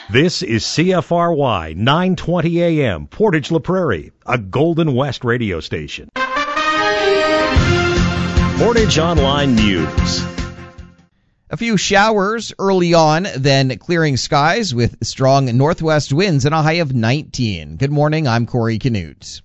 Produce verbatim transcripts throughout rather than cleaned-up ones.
This is C F R Y nine twenty A M, Portage La Prairie, a Golden West radio station. Portage Online News. A few showers early on, then clearing skies with strong northwest winds and a high of nineteen. Good morning, I'm Corey Canute.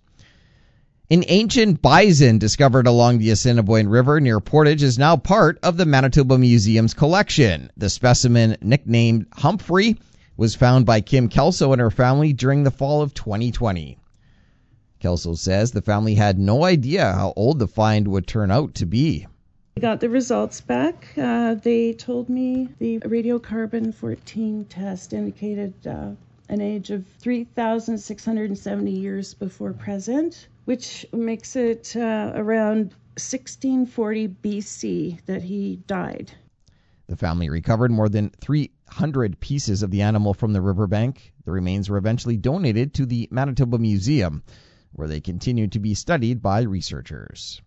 An ancient bison discovered along the Assiniboine River near Portage is now part of the Manitoba Museum's collection. The specimen, nicknamed Humphrey, was found by Kim Kelso and her family during the fall of twenty twenty. Kelso says the family had no idea how old the find would turn out to be. I got the results back. Uh, they told me the radiocarbon fourteen test indicated uh, an age of three thousand six hundred seventy years before present, which makes it uh, around sixteen forty B C that he died. The family recovered more than three hundred pieces of the animal from the riverbank. The remains were eventually donated to the Manitoba Museum, where they continue to be studied by researchers.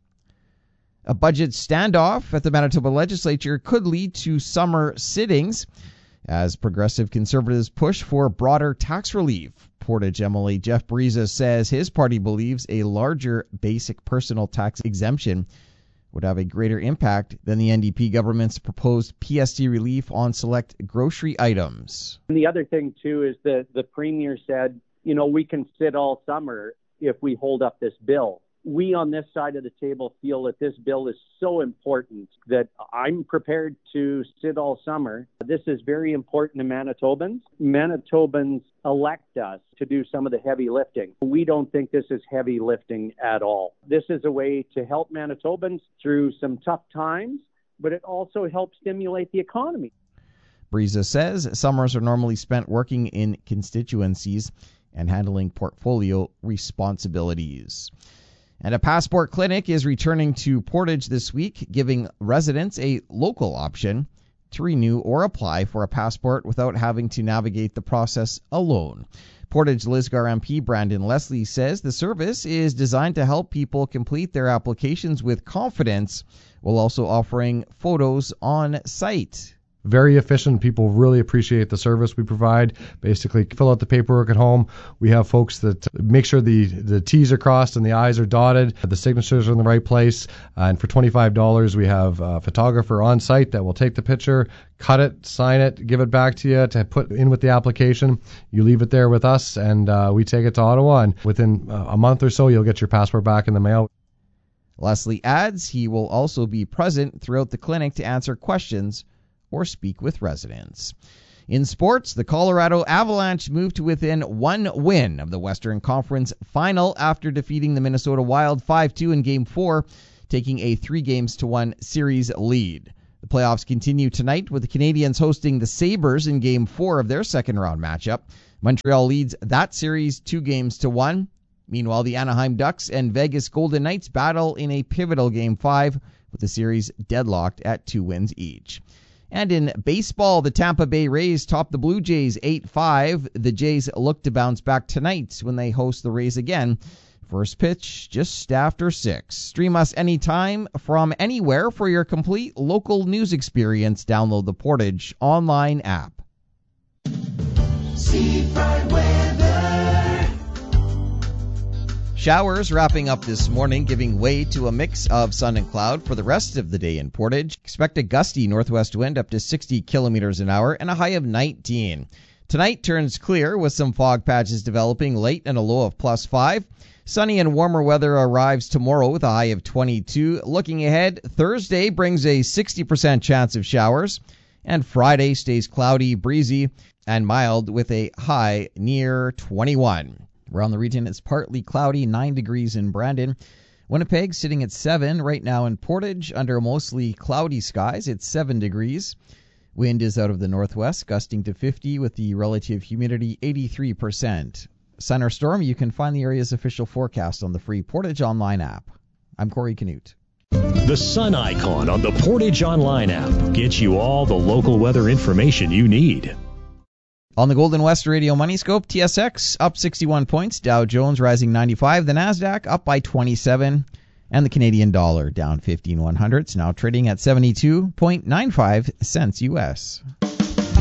A budget standoff at the Manitoba legislature could lead to summer sittings as progressive conservatives push for broader tax relief. Portage M L A Jeff Bariza says his party believes a larger basic personal tax exemption would have a greater impact than the N D P government's proposed P S T relief on select grocery items. And the other thing, too, is that the Premier said, you know, we can sit all summer if we hold up this bill. We on this side of the table feel that this bill is so important that I'm prepared to sit all summer. This is very important to Manitobans. Manitobans elect us to do some of the heavy lifting. We don't think this is heavy lifting at all. This is a way to help Manitobans through some tough times, but it also helps stimulate the economy. Bariza says summers are normally spent working in constituencies and handling portfolio responsibilities. And a passport clinic is returning to Portage this week, giving residents a local option to renew or apply for a passport without having to navigate the process alone. Portage Lisgar M P Brandon Leslie says the service is designed to help people complete their applications with confidence while also offering photos on site. Very efficient. People really appreciate the service we provide. Basically, fill out the paperwork at home. We have folks that make sure the, the T's are crossed and the I's are dotted, the signatures are in the right place. Uh, and for twenty-five dollars, we have a photographer on site that will take the picture, cut it, sign it, give it back to you to put in with the application. You leave it there with us, and uh, we take it to Ottawa. And within uh, a month or so, you'll get your passport back in the mail. Leslie adds he will also be present throughout the clinic to answer questions or speak with residents. In sports, the Colorado Avalanche moved to within one win of the Western Conference Final after defeating the Minnesota Wild five two in Game four, taking a three games to one series lead. The playoffs continue tonight with the Canadiens hosting the Sabres in Game four of their second-round matchup. Montreal leads that series two games to one. Meanwhile, the Anaheim Ducks and Vegas Golden Knights battle in a pivotal Game five, with the series deadlocked at two wins each. And in baseball, the Tampa Bay Rays topped the Blue Jays eight five. The Jays look to bounce back tonight when they host the Rays again. First pitch just after six. Stream us anytime from anywhere for your complete local news experience. Download the Portage online app. Seafront weather. Showers wrapping up this morning, giving way to a mix of sun and cloud for the rest of the day in Portage. Expect a gusty northwest wind up to sixty kilometers an hour and a high of nineteen. Tonight turns clear with some fog patches developing late and a low of plus five. Sunny and warmer weather arrives tomorrow with a high of twenty-two. Looking ahead, Thursday brings a sixty percent chance of showers, and Friday stays cloudy, breezy, and mild with a high near twenty-one. Around the region, it's partly cloudy, nine degrees in Brandon. Winnipeg sitting at seven right now in Portage under mostly cloudy skies. It's seven degrees. Wind is out of the northwest, gusting to fifty with the relative humidity eighty-three percent. Sun or storm, you can find the area's official forecast on the free Portage Online app. I'm Corey Canute. The sun icon on the Portage Online app gets you all the local weather information you need. On the Golden West Radio Money Scope, T S X up sixty-one points, Dow Jones rising ninety-five, the NASDAQ up by twenty-seven, and the Canadian dollar down fifteen one hundredths, now trading at seventy-two point nine five cents U S.